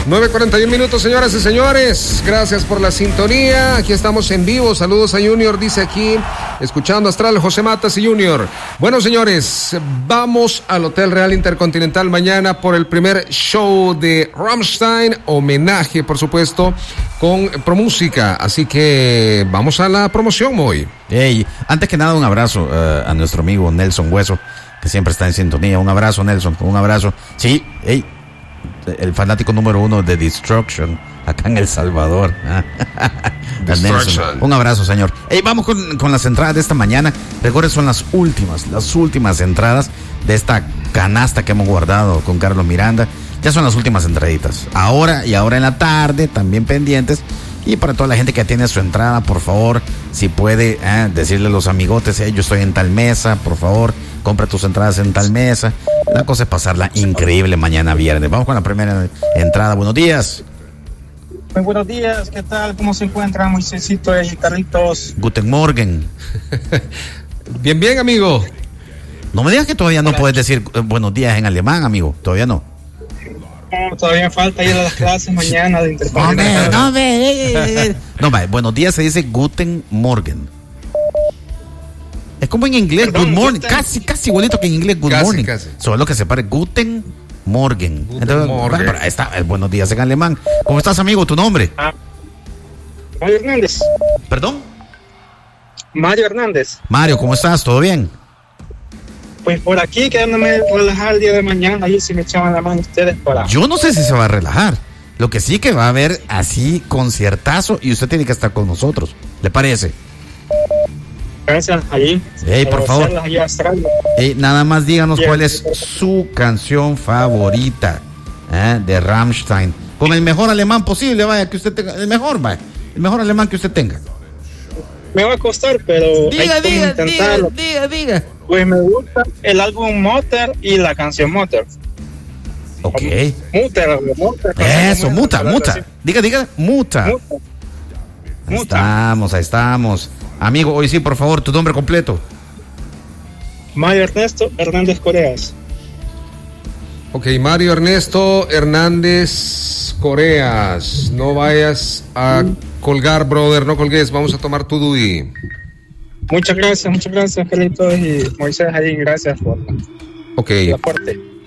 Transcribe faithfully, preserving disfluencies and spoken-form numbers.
nueve cuarenta y un minutos, señoras y señores. Gracias por la sintonía. Aquí estamos en vivo. Saludos a Junior, dice aquí, escuchando Astral, José Matas y Junior. Bueno, señores, vamos al Hotel Real Intercontinental mañana por el primer show de Rammstein. Homenaje, por supuesto, con ProMúsica. Así que vamos a la promoción hoy. Hey, antes que nada, un abrazo uh, a nuestro amigo Nelson Hueso, que siempre está en sintonía. Un abrazo, Nelson, un abrazo. Sí, hey, el fanático número uno de Destruction acá en El Salvador. Un abrazo, señor. Hey, vamos con, con las entradas de esta mañana. Recuerden, son las últimas, las últimas entradas de esta canasta que hemos guardado con Carlos Miranda. Ya son las últimas entraditas. Ahora y ahora en la tarde, también pendientes. Y para toda la gente que tiene su entrada, por favor, si puede eh, decirle a los amigotes, eh, yo estoy en tal mesa, por favor, compra tus entradas en tal mesa. La cosa es pasarla increíble mañana viernes. Vamos con la primera entrada. Buenos días. Muy buenos días, ¿qué tal? ¿Cómo se encuentran, Moisésito y Carlitos? Guten Morgen. Bien, bien, amigo. No me digas que todavía no Hola. Puedes decir eh, buenos días en alemán, amigo. Todavía no. No, todavía falta ir a las clases mañana de intercontinental. No, me, no, no, buenos días se dice Guten Morgen. Es como en inglés, Perdón, good morning, guten... casi, casi igualito que en inglés, good casi, morning. Casi. Solo que se pare Guten Morgen. Guten Entonces, Morgen. Bueno, ahí está, el buenos días en alemán. ¿Cómo estás, amigo? ¿Tu nombre? Ah, Mario Hernández. ¿Perdón? Mario Hernández. Mario, ¿cómo estás? ¿Todo bien? Pues por aquí, quedándome relajar el día de mañana, ahí si me echaban la mano ustedes para... Yo no sé si se va a relajar. Lo que sí que va a haber así conciertazo y usted tiene que estar con nosotros. ¿Le parece? Gracias, allí. Ey, por favor. Ey, nada más díganos Bien. cuál es su canción favorita ¿eh? de Rammstein. Con el mejor alemán posible, vaya, que usted tenga. El mejor, vaya. El mejor alemán que usted tenga. Me va a costar, pero diga, hay diga, que intentarlo. diga, diga, diga. Pues me gusta el álbum Motor y la canción Motor. Ok. Muta, muta. Eso, muta, muta. Diga, diga, muta. Muta. Ahí muta. Estamos, ahí estamos. Amigo, hoy sí, por favor, tu nombre completo. Mario Ernesto Hernández Coreas. Ok, Mario Ernesto Hernández Coreas. No vayas a colgar, brother, no colgues. Vamos a tomar tu D U I. Muchas gracias, muchas gracias, Carlitos y Moisés ahí. Gracias por okay. el aporte.